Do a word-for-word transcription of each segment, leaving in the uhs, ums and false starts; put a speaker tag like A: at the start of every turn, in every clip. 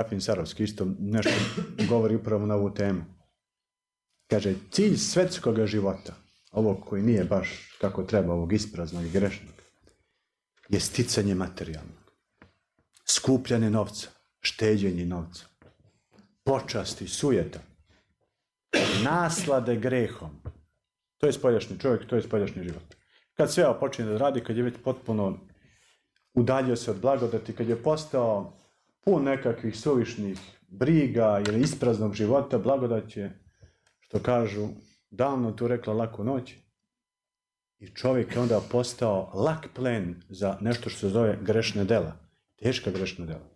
A: Serafim Sarovski isto nešto govori upravo na ovu temu. Kaže, cilj svetskog života, ovog koji nije baš kako treba, ovog ispraznog i grešnog, je sticanje materijalnog, skupljanje novca, šteđenje novca, počasti, sujeta, naslade grehom. To je spoljašnji čovjek, to je spoljašnji život. Kad sve ovo počinje da radi, kad je već potpuno udaljio se od blagodati, kad je postao pun nekakvih suvišnih briga ili ispraznog života, blagodat je, što kažu, davno tu rekla laku noć. I čovjek je onda postao lak plen za nešto što se zove grešne dela. Teška grešna dela.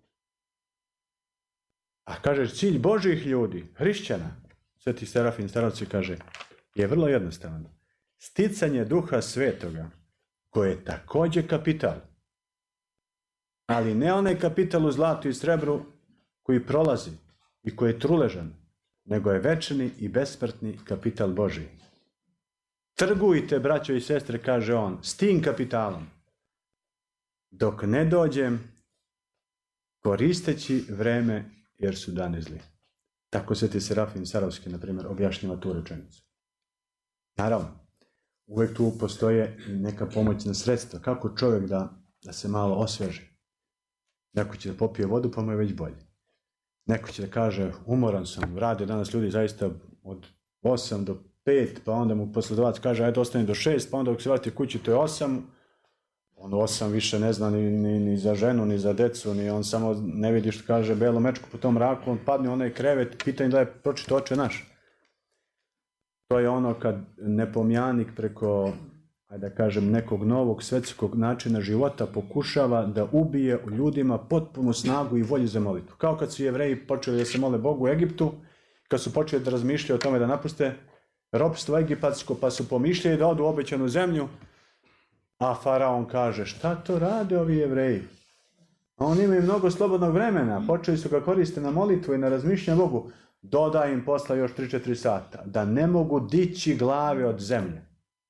A: A kaže, cilj Božjih ljudi, hrišćana, Sveti Serafim Sarovski kaže, je vrlo jednostavan. Sticanje Duha Svetoga, koje je također kapital. Ali ne onaj kapital u zlatu i srebru koji prolazi i koji je truležan, nego je večni i besmrtni kapital Božji. Trgujte, braćo i sestre, kaže on, s tim kapitalom, dok ne dođem koristeći vreme jer su dani zli. Tako Sveti Serafim Sarovski, na primjer, objašnjava tu rečenicu. Naravno, uvijek tu postoje neka pomoćna sredstva. Kako čovjek da, da se malo osveži? Neko će da popije vodu, pa mu je već bolje. Neko će da kaže, umoran sam, rade danas ljudi zaista od osam do pet, pa onda mu poslodavac kaže, ajde ostane do šest, pa onda dok se vrati kući, to je osam. On osam više ne zna ni, ni, ni za ženu, ni za decu, ni on samo ne vidi što kaže belo mečku po tom mraku, on padne u onaj krevet, pitanje da je pročito Oče naš. To je ono kad nepomjanik preko, ajde da kažem, nekog novog svetskog načina života pokušava da ubije u ljudima potpunu snagu i volju za molitvu. Kao kad su Jevreji počeli da se mole Bogu u Egiptu, kad su počeli da razmišljaju o tome da napuste ropstvo egipatsko, pa su pomišljali da odu u obećanu zemlju, a faraon kaže, šta to rade ovi Jevreji? A oni imaju mnogo slobodnog vremena, počeli su ga koristiti na molitvu i na razmišljanje Bogu. Dodaj im posla još tri četiri sata, da ne mogu dići glave od zemlje.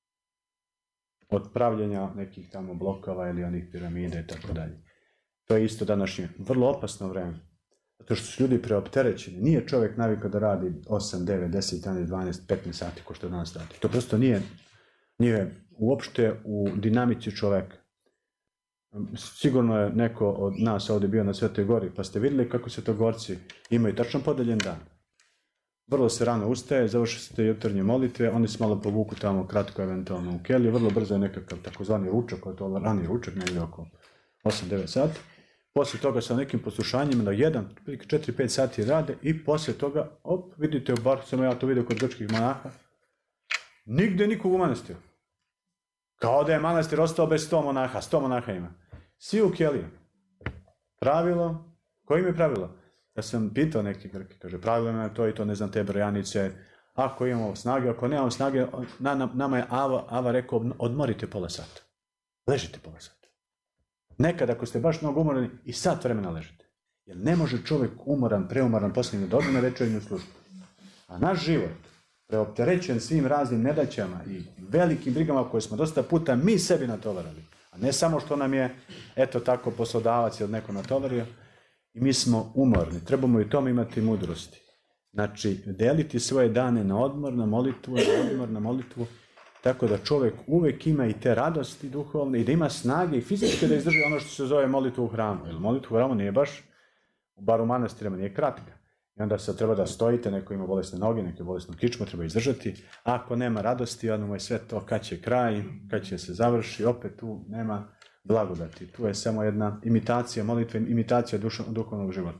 A: Od pravljenja nekih tamo blokova ili onih piramide i tako dalje. To je isto današnje vrlo opasno vreme. Zato što su ljudi preopterećeni. Nije čovjek navikao da radi osam, devet, deset, jedanaest, dvanaest, petnaest sati ko što danas radi. To prosto nije, nije uopšte u dinamici čovjeka. Sigurno je neko od nas ovdje bio na Svetoj Gori, pa ste vidjeli kako Svetogorci imaju tačno podeljen dan. Vrlo se rano ustaje, završi se te jutarnje molitve, oni se malo povuku tamo kratko eventualno u keliju, vrlo brzo je nekakav takozvani ručak, to rani ručak, negdje oko osam devet sati. Poslije toga sa nekim poslušanjima na jedan, četiri pet sati rade i poslije toga, op, vidite, bar sam ja to vidio kod grčkih monaha, nigde nikog u manastiru. Kao da je manastir ostao bez sto monaha, sto monaha ima. Svi u keliju. Pravilo, koje im je pravilo? Ja sam pitao neki Grke, kaže, pravilo je to i to, ne znam, te brojanice, ako imamo snage, ako nemamo snage, na, na, nama je Ava, Ava rekao, odmorite pola sata. Ležite pola sata. Nekad, ako ste baš mnogo umorani, i sat vremena ležite. Jer ne može čovjek umoran, preumoran, posljednje da ode na večernju službu. A naš život, preopterećen svim raznim nedaćama i velikim brigama koje smo dosta puta mi sebi natovarali. A ne samo što nam je, eto tako, poslodavac ili neko natovario. I mi smo umorni. Trebamo i u tome imati mudrosti. Znači, deliti svoje dane na odmor, na molitvu, na odmor, na molitvu, tako da čovjek uvijek ima i te radosti duhovne i da ima snage i fizičke da izdrži ono što se zove molitvu u hramu. Jer molitvu u hramu nije baš, bar u manastirima, nije kratka. I onda se treba da stojite, neko ima bolesne noge, neko ima bolesnu kičmu, treba izdržati. A ako nema radosti, onda mu je sve to kad će kraj, kad će se završi, opet tu nema blagodati. Tu je samo jedna imitacija molitve, imitacija duhovnog života.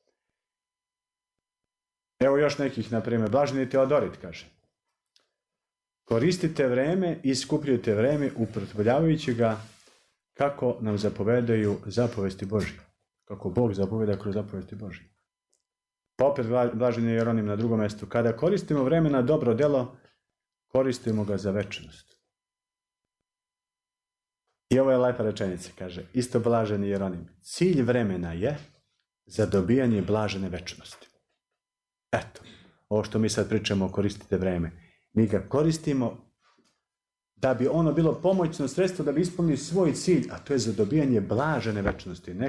A: Evo još nekih, na primjer, Blaženi Teodorit kaže: koristite vreme i skupljujte vreme upotrebljavajući ga kako nam zapovedaju zapovesti Božje. Kako Bog zapoveda kroz zapovesti Božje. Pa opet Blaženi Jeronim na drugom mjestu: kada koristimo vreme na dobro djelo, koristimo ga za večnost. I ovo je lepa rečenica, kaže isto Blaženi Jeronim: cilj vremena je za dobijanje blažene večnosti. Eto, ovo što mi sad pričamo, koristite vreme. Mi ga koristimo da bi ono bilo pomoćno sredstvo da bi ispunili svoj cilj, a to je za dobijanje blažene večnosti. Ne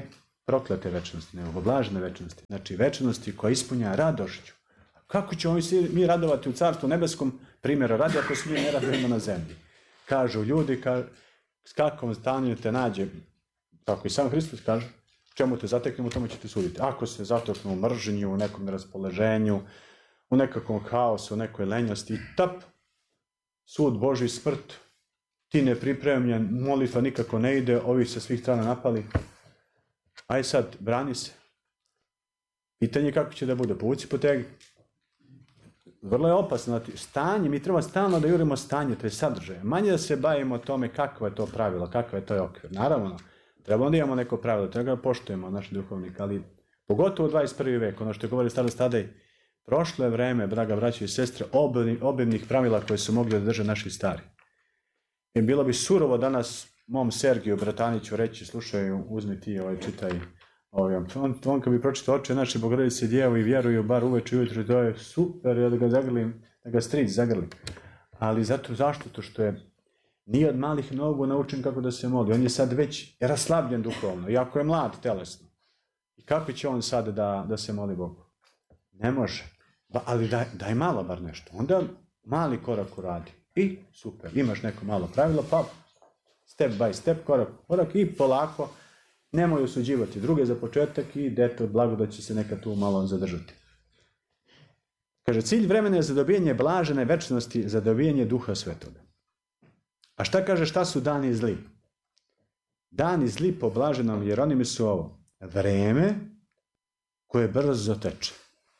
A: proklete večnosti, nego blažene večnosti. Znači večnosti koja ispunja radošću. Kako ćemo mi radovati u Carstvu nebeskom, primjera radi, ako se mi ne radujemo na zemlji? Kažu ljudi, ka, s kakvom stanju te nađe, tako i sam Hristos kaže, čemu te zateknemo, tome ćete suditi. Ako se zateknu u mržnju, u nekom neraspoloženju, u nekakvom haosu, u nekoj lenjosti, tap, sud Božji, smrt, ti nepripremljen, molitva nikako ne ide, ovi se svih strana napali. Aj sad, brani se. Pitanje kako će da bude, povuci potegni. Vrlo je opasno. Stanje, mi treba stalno da jurimo stanje, to je sadržaj. Manje da se bavimo o tome kakvo je to pravilo, kakav je to okvir. Naravno, treba onda imamo neko pravilo, treba da poštujemo naš duhovnik, ali pogotovo u dvadeset prvi vek, ono što je govori starost Tadej, prošlo je vreme, draga braćo i sestre, obimnih pravila koje su mogli da drže naši stari. I bilo bi surovo danas mom Sergiju Brataniću reći, slušaj, uzmi ti, ovaj, čitaj, ovaj, on, on kad bi pročitao oče naše Bogorodice Djevo i vjeruju bar uveče i ujutro, to je super, ja da ga zagrlim, da ga stric zagrlim. Ali zato, zašto? To što je nije od malih nogu naučen kako da se moli. On je sad već raslabljen duhovno, iako je mlad telesno. I kako će on sad da, da se moli Bogu? Ne može. Ba, ali daj, daj malo bar nešto. Onda mali korak uradi. I super, imaš neko malo pravilo, pa step by step, korak korak i polako, nemoj osuđivati druge za početak i dete blago da će se neka tu malo zadržati. Kaže, cilj vremena je zadobijanje blažene večnosti, zadobijanje Duha Svetoga. A šta kaže, šta su dani zli? Dani zli po blaženom Jeronimu su ovo. Vreme koje brzo teče.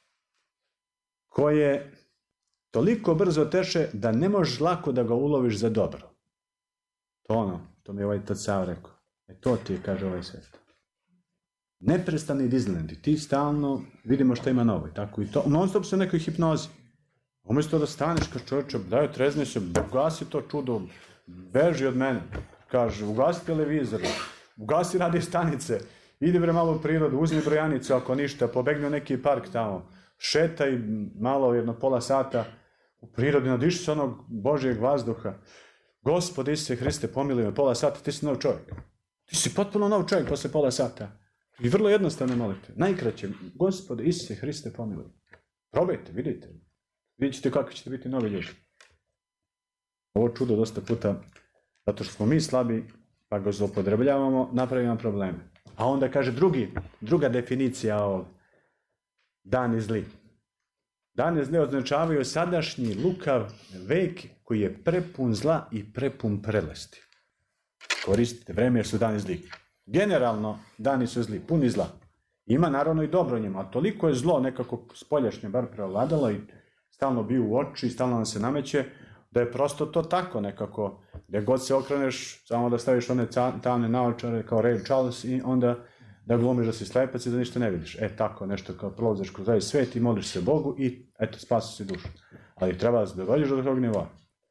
A: Koje toliko brzo teče da ne možeš lako da ga uloviš za dobro. To ono, to mi je ovaj tad Sava rekao. E to ti je, kaže ovaj svet. Neprestani Disneyland. Ti stalno vidimo šta ima novo. Tako i to. Non stop se u nekoj hipnozi. Umjesto da staneš kao čovječe, daj trezni se, ugasi to čudo, beži od mene. Kaže, ugasi televizor, ugasi radio stanice, idi bre malo u prirodu, uzmi brojanicu ako ništa, pobegni u neki park tamo, šetaj malo jedno pola sata u prirodi, nadiši se onog Božjeg vazduha. Gospod Isuse Hriste, pomiluj me, pola sata, ti si nov čovjek. Ti si potpuno nov čovjek posle pola sata. I vrlo jednostavne molite. Najkraće, Gospod Isuse Hriste, pomiluj. Probajte, vidite. Vidjet ćete kako ćete biti novi ljudi. Ovo čudo dosta puta, zato što smo mi slabi, pa ga zloupotrebljavamo, napravimo probleme. A onda kaže drugi, druga definicija ovog. Dani zli. Dani zli označavaju sadašnji lukav vek koji je prepun zla i prepun prelesti. Koristite vreme jer su dani zli. Generalno dani su zli, puni zla. Ima naravno i dobro njima, a toliko je zlo nekako spoljašnje bar prevladalo i stalno bio u oči, stalno nam se nameće, da je prosto to tako nekako. Gdje god se okreneš, samo da staviš one tamne naočare kao Ray Charles i onda da glumiš da si slepac i da ništa ne vidiš. E tako, nešto kao prolaziš kroz ovaj svet i moliš se Bogu i eto, spasi si dušu. Ali treba da dođeš do tog nivoa.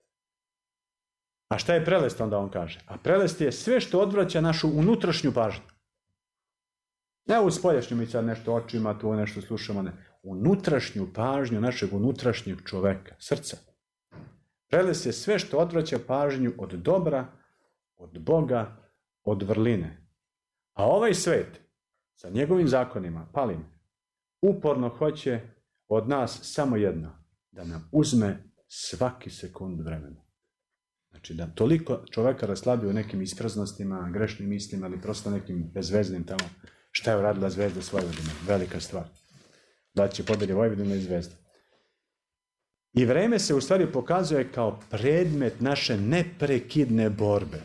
A: A šta je prelest, onda on kaže? A prelest je sve što odvraća našu unutrašnju pažnju. Ne u spoljašnju mi sad nešto očima, tu nešto slušamo, ne. Unutrašnju pažnju našeg unutrašnjeg čoveka, srca. Prelest je sve što odvraća pažnju od dobra, od Boga, od vrline. A ovaj svet, sa njegovim zakonima, palim, uporno hoće od nas samo jedno, da nam uzme svaki sekund vremena. Znači da toliko čoveka raslabi u nekim ispraznostima, grešnim mislima, ali prosto nekim bezveznim tamo. Šta je uradila Zvezda s Vojvodinom? Velika stvar. Da će pobedi Vojvodina i Zvezda. I vreme se u stvari pokazuje kao predmet naše neprekidne borbe.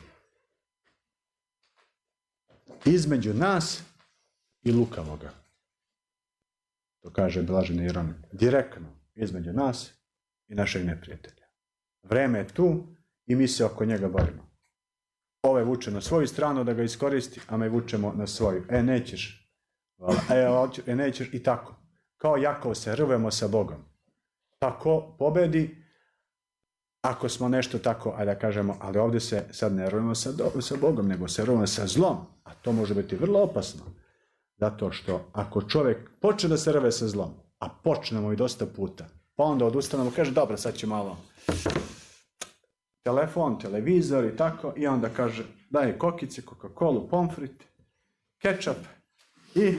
A: Između nas i lukavoga. To kaže blaženi Jeronim. Direktno između nas i našeg neprijatelja. Vreme je tu i mi se oko njega borimo. Ove vuče na svoju stranu da ga iskoristi, a me vučemo na svoju. E, nećeš. E, nećeš i tako. Kao Jakov se rvemo sa Bogom. Tako pobedi, ako smo nešto tako, ajde da kažemo, ali ovdje se sad ne rvemo sa, sa Bogom, nego se rvemo sa zlom. A to može biti vrlo opasno. Zato što ako čovjek počne da se rve sa zlom, a počnemo i dosta puta, pa onda odustanemo, kaže, dobro, sad će malo telefon, televizor i tako, i onda kaže, daj kokice, Coca-Cola, pomfrit, kečap, I,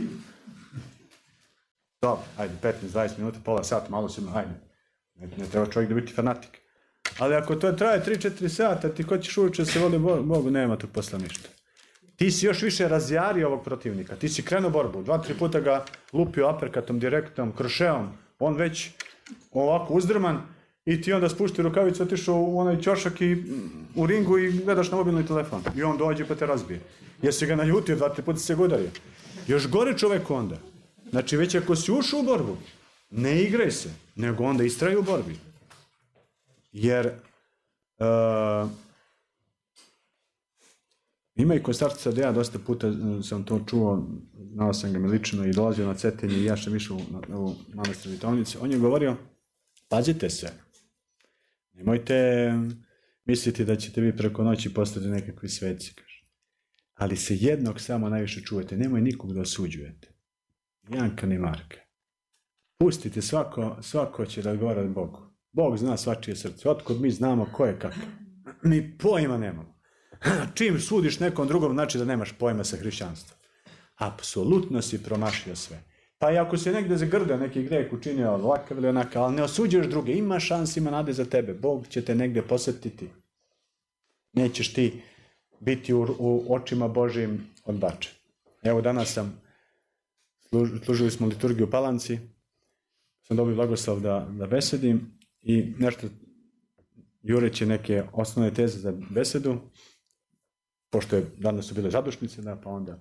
A: dobro, ajde, petnaest dvadeset minuta, pola sata, malo se, ajde, ne, ne treba čovjek da biti fanatik. Ali ako to traje tri četiri sata, ti hoćeš uveče da se voli Bogu, nema tu posla ništa. Ti si još više razjario ovog protivnika, ti si krenuo borbu, dva, tri puta ga lupio aperkatom, direktom, krošeom, on već ovako uzdrman i ti onda spušti rukavicu, otišao u onaj ćošak i u ringu i gledaš na mobilni telefon. I on dođe pa te razbije. Jesi ga naljutio, dva, tri puta se ga udario. Još gore čovek onda. Znači već ako si ušao u borbu, ne igraj se, nego onda istraj u borbi. Jer uh, ima i kod starca Sadeja, dosta puta sam to čuo, znao sam ga mi lično i dolazio na Cetinje i ja sam išao u, u manastir Vitovnice. On je govorio, pazite se, nemojte misliti da ćete vi preko noći postati nekakvi sveci, kaže. Ali se jednog samo najviše čuvajte, nemoj nikog da osuđujete. Janka ni Marka. Pustite, svako, svako će da odgovara Bogu. Bog zna svačije srce, otkud mi znamo ko je kakav. Mi pojma nemamo. Čim sudiš nekom drugom, znači da nemaš pojma sa hrišćanstvom. Apsolutno si promašio sve. Pa i ako se negde zagrda neki greh učinio ovakav ili onakav, ali ne osuđuješ druge, ima šans, ima nade za tebe. Bog će te negde posjetiti. Nećeš ti biti u, u očima Božijim odbačen. Evo danas sam, služ, služili smo liturgiju u Palanci, sam dobio blagoslov da, da besedim i nešto jureći neke osnovne teze za besedu, pošto je, danas su bile zadušnice, da, pa onda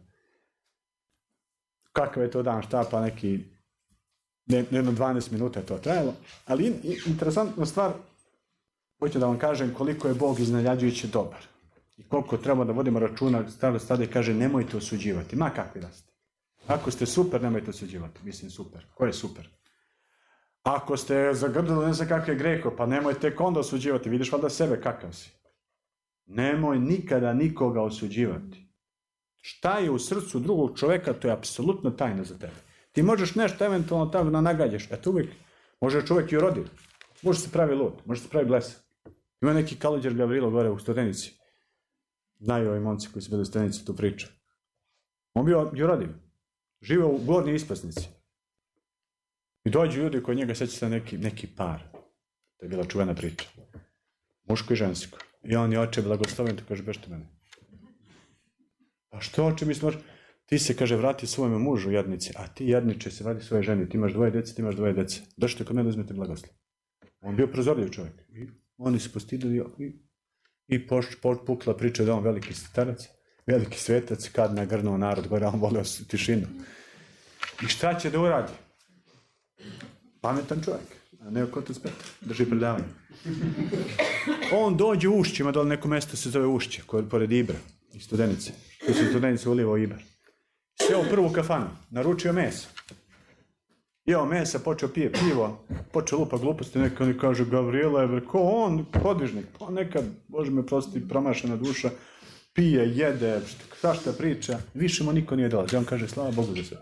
A: kakav je to dan, šta, pa neki ne, jedno dvanaest minuta je to trajalo, ali in, in, interesantna stvar, hoću da vam kažem koliko je Bog iznenadjujući dobar i koliko treba da vodimo računa, staro stade kaže nemojte osuđivati, ma kakvi da ste. Ako ste super, nemojte osuđivati, mislim super, ko je super? Ako ste zagrdali ne znam kakve greho, pa nemoj tek onda osuđivati, vidiš valjda sebe kakav si. Nemoj nikada nikoga osuđivati. Šta je u srcu drugog čoveka, to je apsolutno tajna za tebe. Ti možeš nešto eventualno tamo da nagađaš, eto uvijek, može čovjek i urodiv, može se pravi lud, može se pravi blesav. Ima neki Kalođer Gavrilo gore u Studenici, znaju ovi momci koji su bili u Studenici tu priču. On bio i urodiv, živio u gornjoj ispasnici. I dođu ljudi kod njega, seća se neki, neki par. To je bila čuvena priča. Muško i žensko. I on je oče blagosloven, to kaže, bešte mene. Pa što oče, mislim, ti se, kaže, vrati svojemu mužu jadnici, a ti jadniče se vrati svoje ženi. Ti imaš dvoje djece, ti imaš dvoje djece. Došli kod mene, uzmete blagoslov. On bio prozorljiv čovjek. I oni se postidili i, i poš, pukla priča da on veliki starac, veliki svetac, kad nagrnuo narod gore, on voleo tišinu. I šta će da uradi? Pametan čovjek, a ne okotac Petar, drži predavanje. On dođe u Ušće, ima dole neko mjesto se zove Ušće, koje je pored Ibra i Studenice. Tu se Studenice ulivao Ibar. Sjeo u prvu kafanu, naručio meso. Jeo mesa, počeo pije pivo, počeo lupa gluposti, neka oni kaže, Gavrijela je, ko on, podižnik, pa nekad, Bože me prosti, promašena duša, pije, jede, šta šta priča, više mu niko nije dolazi. On kaže, slava Bogu za sve.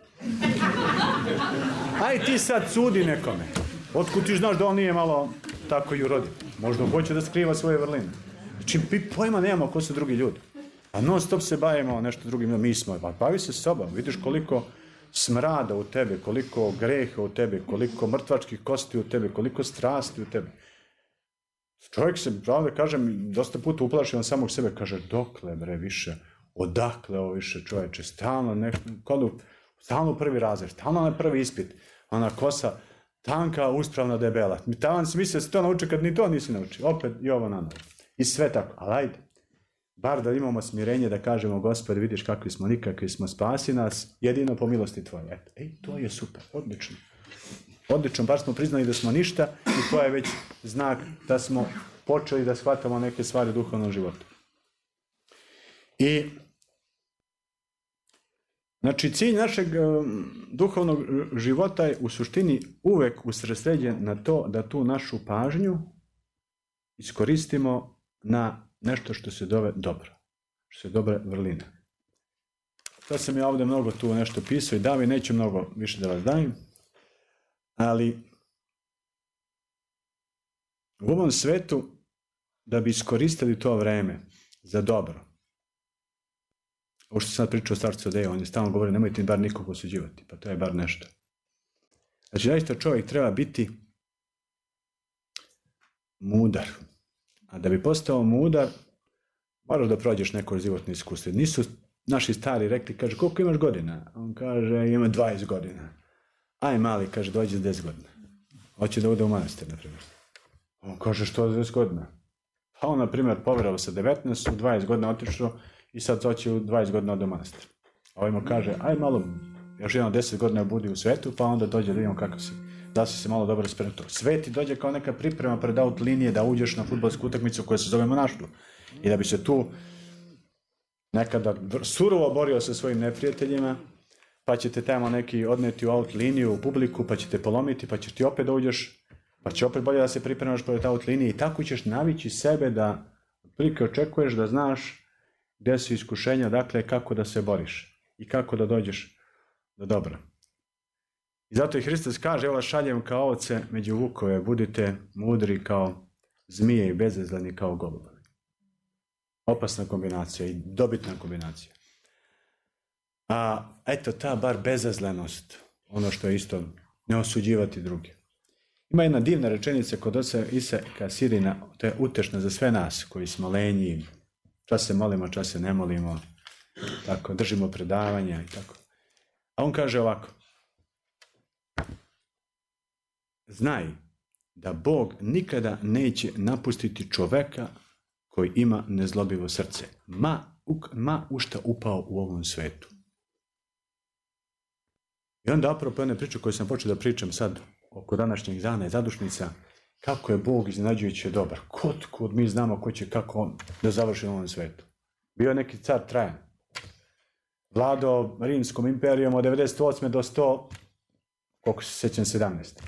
A: Aj ti sad sudi nekome. Otkud ti znaš da on nije malo tako i urodi. Možda hoće da skriva svoje vrline. Znači, pojma nemamo ko su drugi ljudi. A non stop se bavimo nešto drugim, mi smo. Pa bavi se s sobom, vidiš koliko smrada u tebe, koliko greha u tebe, koliko mrtvačkih kosti u tebe, koliko strasti u tebe. Čovjek se, pravda kažem, dosta puta uplaši on samog sebe, kaže, dokle bre više, odakle ovo više čovječe, stalno nešto, kodu, stalno prvi razred, stalno na prvi ispit, ona kosa tanka, uspravna, debela. Tavan si misli da se to nauči kad ni to nisi nauči, opet i ovo na novo. I sve tako, ali ajde, bar da imamo smirenje da kažemo, Gospod, vidiš kakvi smo, nikakvi smo, spasi nas, jedino po milosti tvoje. Eto, ej, to je super, odlično. Odlično, bar smo priznali da smo ništa i to je već znak da smo počeli da shvatamo neke stvari u duhovnom životu. I znači, cilj našeg um, duhovnog života je u suštini uvek usredsređen na to da tu našu pažnju iskoristimo na nešto što se zove dobro, što se dobre vrline. To sam ja ovdje mnogo tu nešto pisao i dao i neću mnogo više da vas dajem, ali u ovom svetu da bi iskoristili to vreme za dobro, ovo što sam sad pričao o starcu Odeju, on je stalno govorio, nemojte bar nikog osuđivati, pa to je bar nešto. Znači, zaista čovjek treba biti mudar. A da bi postao mudar, moraš da prođeš neko životno iskustvo. Nisu naši stari rekli, kaže, koliko imaš godina? On kaže, ima dvadeset godina. Aj mali, kaže, dođe za deset godina. Hoće da ode u manastir, na primjer. On kaže, što za deset godina? Pa on, na primjer, poverao sa devetnaest, u dvadeset godina otišao i sad hoće u dvadeset godina ode u manastir. A ovaj mu kaže, aj malo, još jedno deset godina budi u svetu, pa onda dođe da vidimo kako si. Da si se malo dobro spremio. Sveti dođe kao neka priprema pred aut linije da uđeš na fudbalsku utakmicu koja se zove monaštvo. I da bi se tu nekada surovo borio sa svojim neprijateljima, pa će te tamo neki odneti u aut liniju, u publiku, pa će te polomiti, pa ćeš ti opet da uđeš, pa će opet bolje da se pripremaš pred aut linije i tako ćeš navići sebe da otprilike očekuješ da znaš gdje su iskušenja, dakle kako da se boriš i kako da dođeš do dobra. I zato i Hristos kaže, evo vas šaljem kao ovce među vukove, budite mudri kao zmije i bezazleni kao golubovi. Opasna kombinacija i dobitna kombinacija. A eto, ta bar bezazlenost, ono što je isto, ne osuđivati druge. Ima jedna divna rečenica kod oca Isaka Sirina, to je utešna za sve nas koji smo lenji, čas se molimo, čas se ne molimo, tako, držimo predavanja i tako. A on kaže ovako, znaj da Bog nikada neće napustiti čoveka koji ima nezlobivo srce, ma, ma u šta upao u ovom svetu. I onda apropo jedne priče koju sam počeo da pričam sad oko današnjeg dana i zadušnica, kako je Bog iznenađujuće dobar. Kod kud mi znamo ko će kako on da završi u ovom svetu. Bio je neki car Trajan. Vladao Rimskom imperijom od devedeset osme do sto, koliko se sjećam, sedamnaeste.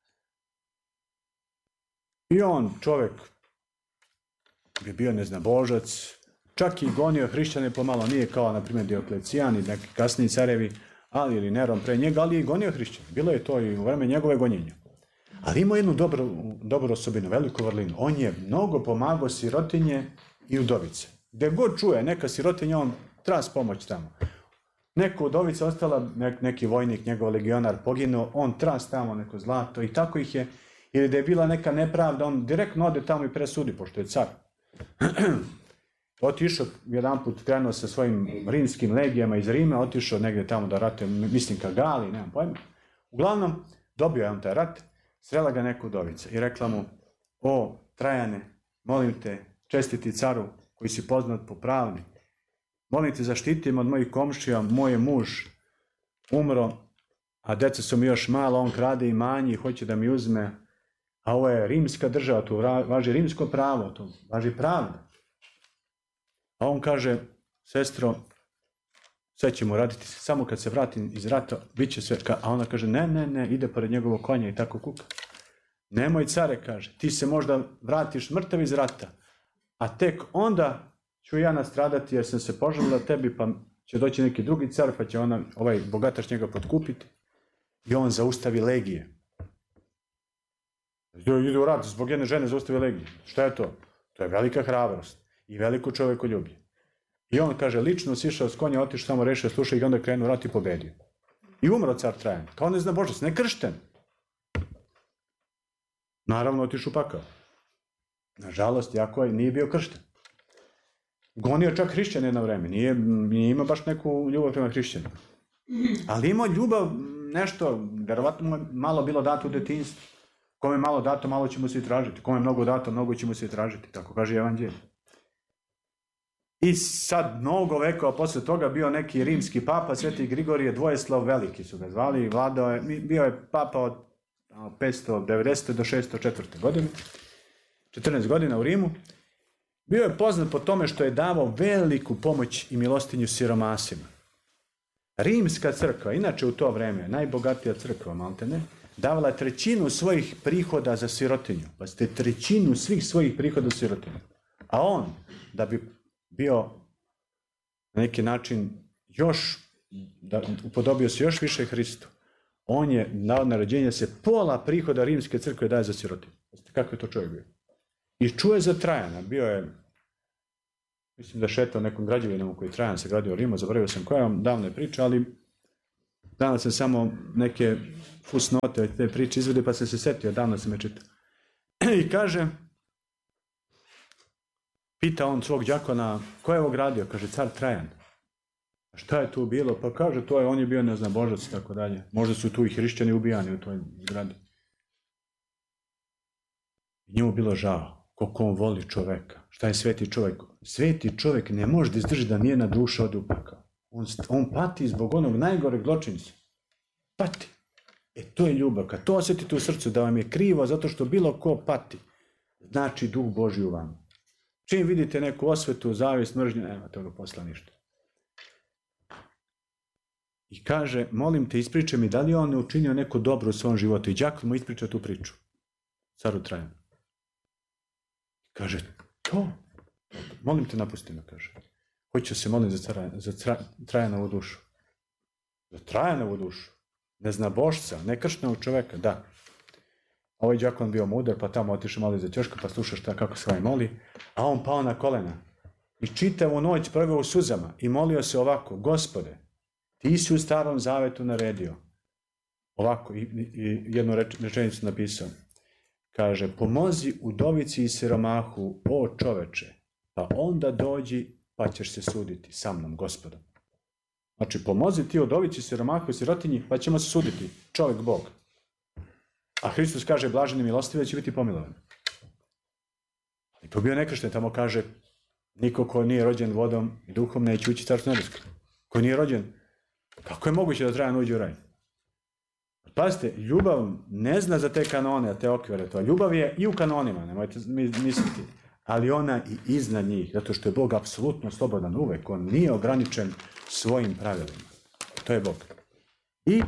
A: I on, čovjek, je bio neznabožac, čak i gonio hrišćane pomalo, nije kao, na primjer, Dioklecijan i neki kasniji carevi, ali ili Neron pre njega, ali i gonio hrišćane. Bilo je to i u vreme njegove gonjenja. Ali imao jednu dobru, dobru osobinu, veliku vrlinu. On je mnogo pomagao sirotinje i udovice. Gde god čuje neka sirotinja, on tras pomoć tamo. Neka udovica ostala, nek, neki vojnik, njegov legionar poginuo, on tras tamo neko zlato i tako ih je. Ili da je bila neka nepravda, on direktno ode tamo i presudi, pošto je car. Otišao, jedan put krenuo sa svojim rimskim legijama iz Rima, otišao negdje tamo da ratuje, mislim ka Gali, nemam pojma. Uglavnom, dobio je on taj rat, srela ga neka udovica i rekla mu, o, Trajane, molim te, čestiti caru koji si poznat po pravdi, molim te zaštitim od mojih komšija, moj je muž umro, a deca su mi još malo, on krade imanje i hoće da mi uzme, a ovo je rimska država, tu važi rimsko pravo, tu važi pravda. A on kaže, sestro, sve ćemo raditi, samo kad se vratim iz rata, bit će sve. A ona kaže, ne, ne, ne, ide pored njegovog konja i tako kuka. Nemoj, care, kaže, ti se možda vratiš mrtav iz rata, a tek onda ću ja nastradati jer sam se požalila tebi, pa će doći neki drugi car, pa će ona, ovaj bogataš njega potkupiti i on zaustavi legije. Ide u rat, zbog jedne žene zaustavi legije. Šta je to? To je velika hrabrost i veliko čovekoljublje. I on, kaže, lično sišao s konja, otišao samo, rešio, slušao i onda krenuo rat i pobedio. I umro car Trajan, kao neznabožac, ne kršten. Naravno, otišao u pakao. Nažalost, jako je, nije bio kršten. Gonio čak hrišćan jedno vreme, nije, nije imao baš neku ljubav prema hrišćanima. Ali imao ljubav, nešto, verovatno mu je malo bilo dato u detinjstvu. Kome je malo dato, malo ćemo se i tražiti. Kome je mnogo dato, mnogo ćemo se i tražiti. Tako kaže Evanđelje. I sad, mnogo vekova posle toga bio neki rimski papa, Sveti Grigorije Dvojeslav Veliki su ga zvali. Vladao je, bio je papa od petsto devedesete do šesto četvrte godine. četrnaest godina u Rimu. Bio je poznat po tome što je davao veliku pomoć i milostinju siromasima. Rimska crkva, inače u to vreme, najbogatija crkva, maltene, davala je trećinu svojih prihoda za sirotinju. Pa ste trećinu svih svojih prihoda za sirotinju. A on, da bi bio na neki način još, da upodobio se još više Hristu, on je dao naređenje da se pola prihoda rimske crkve daje za sirotinju. Kako je to čovjek bio? I čuje za Trajana, bio je mislim da šetao nekom građevinom koji je Trajan se gradio u Rimu, zaboravio sam koja vam davno je priča, ali danas sam samo neke fusnote od te priče izvedio, pa sam se setio, davno sam je čitao. I kaže, pita on svog đakona, ko je ovo gradio? Kaže, car Trajan. A šta je tu bilo? Pa kaže, to je, on je bio neznabožac i tako dalje. Možda su tu i hrišćani ubijani u toj zgradi. I njemu bilo žao, koliko on voli čoveka. Šta je sveti čovjek? Sveti čovjek ne može da izdrži da nijedna duša ode u pakao. On, on pati zbog onog najgoreg zločinca. Pati. E to je ljubav. Kad to osjetite u srcu da vam je krivo zato što bilo ko pati, znači Duh Božji u vama. Čim vidite neku osvetu, zavist, mržnju, nema toga posla ništa. I kaže, molim te, ispričaj mi da li on ne učinio neko dobro u svom životu. I đak mu ispriča tu priču. Caru Trajanu. Kaže, to? Molim te, napusti me, kaže. Hoću se molim za, cara, za Trajanovu dušu. Za Trajanovu dušu. Neznabošca, nekrštenog čoveka, da. Ovaj đakon bio mudar, pa tamo otišao malo iza ćoška, pa sluša šta kako se ovaj moli, a on pao na kolena. I čitavu noć proveo u suzama i molio se ovako, Gospode, ti si u Starom Zavetu naredio. Ovako, i, i jednu reč, rečenicu napisao. Kaže, pomozi udovici i siromahu, o čoveče, pa onda dođi, pa ćeš se suditi sa mnom, Gospodom. Znači, pomozi ti udovici, siromahu i sirotinji, pa ćemo se suditi, čovjek Bog. A Hristos kaže, blaženi milostivi, da će biti pomilovan. Ali to bio nekršten, tamo kaže, niko ko nije rođen vodom i duhom neće ući carstvo nebesko. Ko nije rođen, kako je moguće da Trajan uđe u raj? Pazite, ljubav ne zna za te kanone, te okvire, to ljubav je i u kanonima, nemojte misliti, ali ona i iznad njih, zato što je Bog apsolutno slobodan uvek, on nije ograničen svojim pravilima. To je Bog. I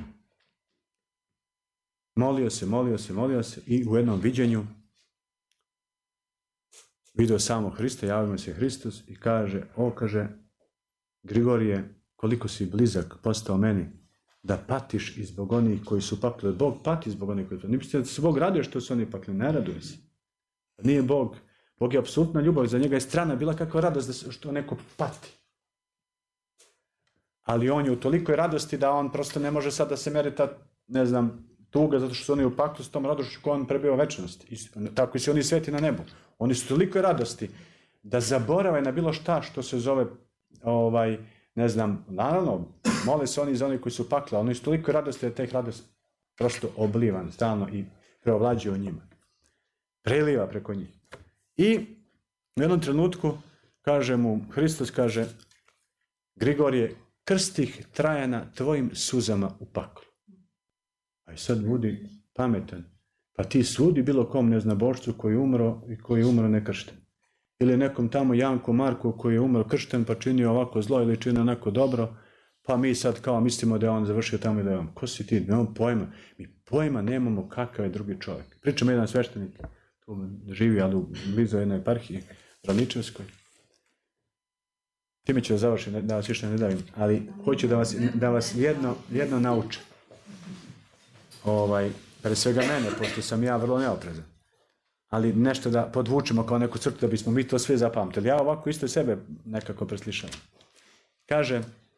A: molio se, molio se, molio se i u jednom viđenju vidio samo Hrista, javio mu se Hristos i kaže, o, kaže, Grigorije, koliko si blizak postao meni, da patiš i zbog onih koji su pakli. Bog pati zbog onih koji su pakli. Ne mislite da se Bog radio što su oni pakli, ne raduje se. Nije Bog, Bog je apsolutna ljubav, za njega je strana bila kakva radost da što neko pati. Ali on je u tolikoj radosti da on prosto ne može sad da se meri ta, ne znam, tuga, zato što su oni u paktu s tom radošću koja on prebio večnost. I tako su oni sveti na nebu. Oni su toliko radosti da zaborave na bilo šta što se zove, ovaj, ne znam, naravno, mole se oni za oni koji su pakla, oni su toliko radosti da teh radost prosto oblivan stalno i preovlađuje o njima. Preliva preko njih. I u jednom trenutku kaže mu, Hristos kaže, Grigorije, krstih Trajana tvojim suzama u paklu. A i sad budi pametan, pa ti sudi bilo kom neznabošcu koji je umro i koji je umro nekršten. Ili nekom tamo Janku Marku koji je umro kršten pa činio ovako zlo ili činio onako dobro, pa mi sad kao mislimo da je on završio tamo i da je on. Ko si ti? Nemamo pojma. Mi pojma nemamo kakav je drugi čovjek. Pričamo jedan sveštenik, tu živi, ali u blizu jednoj eparhiji, Braničevskoj. Time ću da završim, da vas više ne davim, ali hoću da vas, da vas jedno, jedno naučim. Ovaj, pre svega mene, pošto sam ja vrlo neoprezan. Ali nešto da podvučemo kao neku crtu da bismo mi to sve zapamtili. Ja ovako isto sebe nekako preslišavam. Kaže,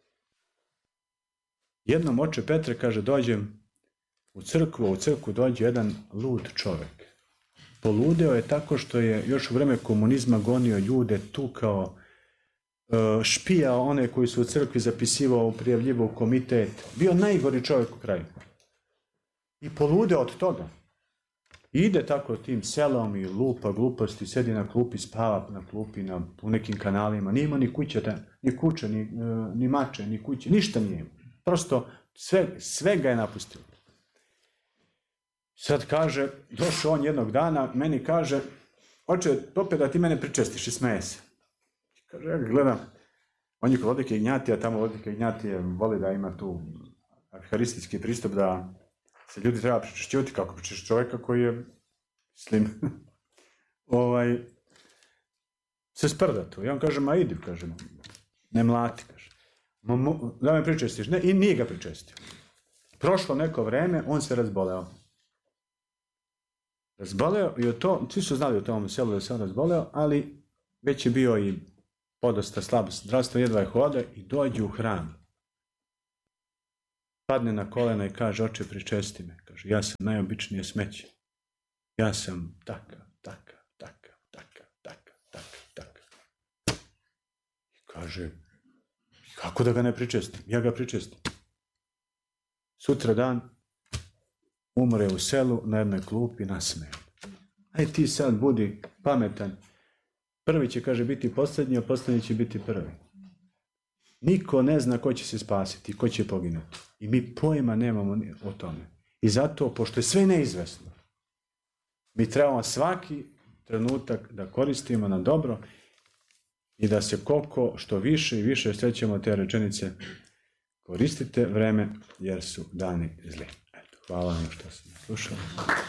A: jednom oče Petre, kaže, dođem u crkvu, u crkvu dođe jedan lud čovjek. Poludeo je tako što je još u vreme komunizma gonio ljude, tukao, špijao one koji su u crkvi zapisivao, prijavljivao u komitet. Bio najgori čovjek u kraju. I poludeo od toga. I ide tako tim selom i lupa gluposti, sedi na klupi, spava na klupi, na, u nekim kanalima. Nije imao ni kuće, ni kuće, ni, ni mače, ni kuće, ništa nije imao. Prosto sve, sve ga je napustilo. Sad kaže, došao on jednog dana, meni kaže, oče, opet da ti mene pričestiš i smeje se. Kaže, ja gledam, on je kod Vladike Ignjatija, tamo Vladike Ignjatije voli da ima tu arharistički pristup da se ljudi treba pričešćivati kako pričeš čovjeka koji je slim. ovaj, se sprda tu. I on kaže, ma idi, kaže, ne mlati, kaže. Ma, mo, da me pričestiš. Ne, i nije ga pričestio. Prošlo neko vreme, on se razboleo. Razboleo i o to, svi su znali o tom selu da se on razboleo, ali već je bio i podosta slabo zdravstvo, jedva je hoda i dođe u hram. Padne na kolena i kaže, oče, pričesti me. Kaže, ja sam najobičnije smeće. Ja sam takav, takav, takav, takav, takav, takav, takav. I kaže, kako da ga ne pričestim? Ja ga pričestim. Sutra dan umre u selu na jednoj klupi nasmejan. Aj ti sad budi pametan. Prvi će, kaže, biti posljednji, a posljednji će biti prvi. Niko ne zna ko će se spasiti, ko će poginuti. I mi pojma nemamo o tome. I zato, pošto je sve neizvesno, mi trebamo svaki trenutak da koristimo na dobro i da se koliko što više i više srećemo te rečenice. Koristite vreme jer su dani zli. Eto, hvala vam što ste slušali.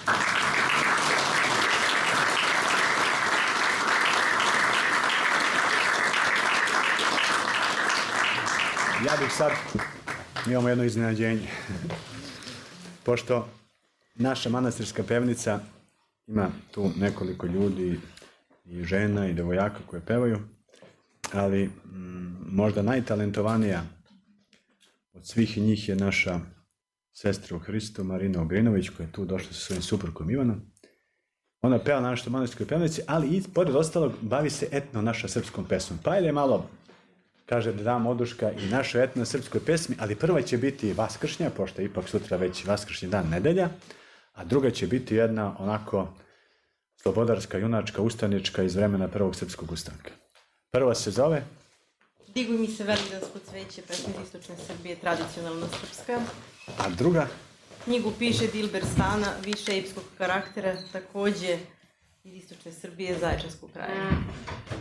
A: Ja bih sad, mi imamo jedno iznenađenje, pošto naša manastirska pevnica ima tu nekoliko ljudi i žena i devojaka koje pevaju, ali m, možda najtalentovanija od svih njih je naša sestra u Hristu, Marina Ogrinović, koja je tu došla sa svojim suprugom Ivanom. Ona peva na našoj manastirskoj pevnici, ali i pored ostalog bavi se etno naša srpskom pesmom. Pa je malo, kaže da dam oduška i našoj etno srpskoj pesmi, ali prva će biti vaskršnja, pošto je ipak sutra već vaskršnji dan, nedelja, a druga će biti jedna onako slobodarska, junačka, ustanička iz vremena prvog srpskog ustanka. Prva se zove
B: Diguj mi se velidansko cveće, pesma iz istočne Srbije, tradicionalna srpska.
A: A druga?
B: Knjigu piše Dilber Stana, više epskog karaktera, takođe iz istočne Srbije, Zaječarskog kraja.